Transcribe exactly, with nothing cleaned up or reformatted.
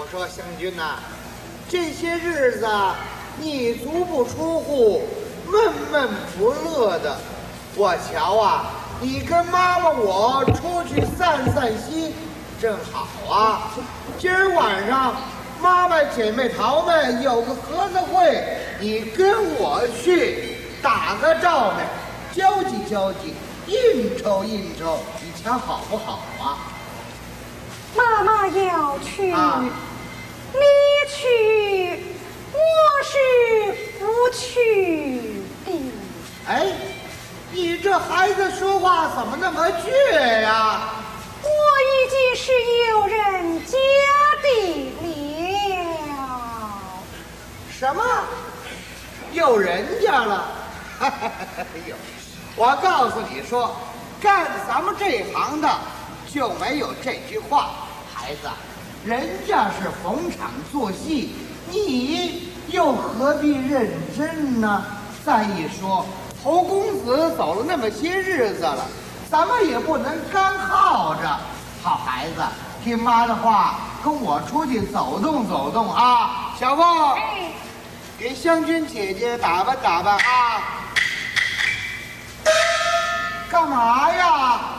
我说湘君呐、啊，这些日子你足不出户，闷闷不乐的。我瞧啊，你跟妈妈我出去散散心，正好啊。今儿晚上妈妈姐妹淘们有个合作会，你跟我去打个照面，交际交际，应酬应酬，你瞧好不好啊？ 妈妈要去， 啊、 你去，我是不去的。 哎，你这孩子说话怎么那么倔呀？ 我已经是有人家的了。 什么？有人家了？哎呦，我告诉你说，干咱们这行的就没有这句话。孩子，人家是逢场作戏，你又何必认真呢？再一说，侯公子走了那么些日子了，咱们也不能干耗着。好孩子，听妈的话，跟我出去走动走动啊！小凤， 哎， 给湘君姐姐打扮打扮啊！干嘛呀？